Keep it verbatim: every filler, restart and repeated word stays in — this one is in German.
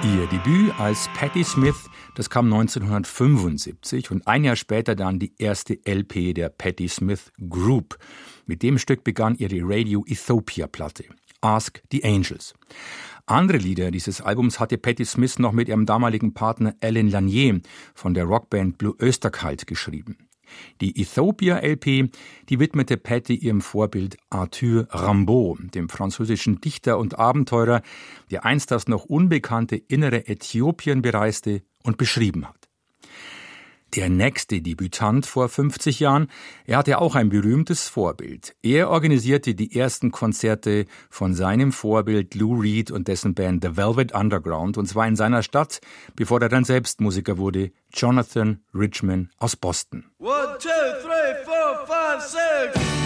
Ihr Debüt als Patti Smith, das kam neunzehnhundertfünfundsiebzig und ein Jahr später dann die erste L P der Patti Smith Group. Mit dem Stück begann ihre Radio Ethiopia-Platte, Ask the Angels. Andere Lieder dieses Albums hatte Patti Smith noch mit ihrem damaligen Partner Alain Lanier von der Rockband Blue Oystercult geschrieben. Die Ethiopia-L P, die widmete Patti ihrem Vorbild Arthur Rimbaud, dem französischen Dichter und Abenteurer, der einst das noch unbekannte innere Äthiopien bereiste und beschrieben hat. Der nächste Debütant vor fünfzig Jahren, er hatte auch ein berühmtes Vorbild. Er organisierte die ersten Konzerte von seinem Vorbild Lou Reed und dessen Band The Velvet Underground, und zwar in seiner Stadt, bevor er dann selbst Musiker wurde, Jonathan Richman aus Boston. One, two, three, four, five, six.